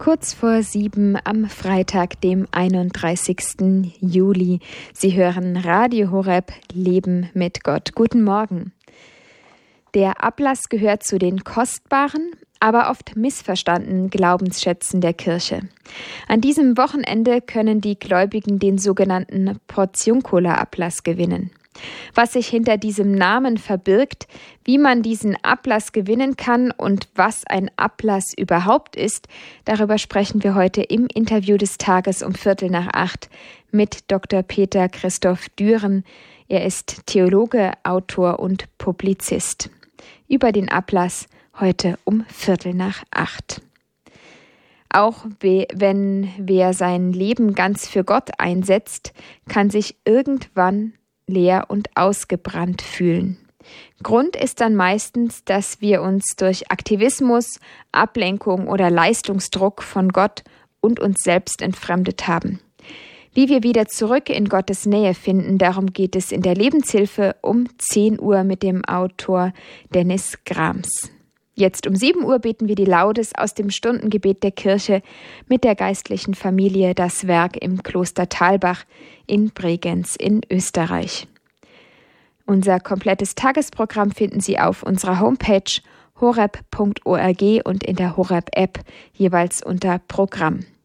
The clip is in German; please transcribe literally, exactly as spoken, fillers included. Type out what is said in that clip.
Kurz vor sieben am Freitag, dem einunddreißigsten Juli. Sie hören Radio Horeb, Leben mit Gott. Guten Morgen. Der Ablass gehört zu den kostbaren, aber oft missverstandenen Glaubensschätzen der Kirche. An diesem Wochenende können die Gläubigen den sogenannten Portiuncula-Ablass gewinnen. Was sich hinter diesem Namen verbirgt, wie man diesen Ablass gewinnen kann und was ein Ablass überhaupt ist, darüber sprechen wir heute im Interview des Tages um Viertel nach acht mit Doktor Peter Christoph Düren. Er ist Theologe, Autor und Publizist. Über den Ablass heute um Viertel nach acht. Auch wenn wer sein Leben ganz für Gott einsetzt, kann sich irgendwann leer und ausgebrannt fühlen. Grund ist dann meistens, dass wir uns durch Aktivismus, Ablenkung oder Leistungsdruck von Gott und uns selbst entfremdet haben. Wie wir wieder zurück in Gottes Nähe finden, darum geht es in der Lebenshilfe um zehn Uhr mit dem Autor Dennis Grams. Jetzt um sieben Uhr beten wir die Laudes aus dem Stundengebet der Kirche mit der geistlichen Familie Das Werk im Kloster Thalbach in Bregenz in Österreich. Unser komplettes Tagesprogramm finden Sie auf unserer Homepage horeb punkt org und in der Horeb-App jeweils unter Programm.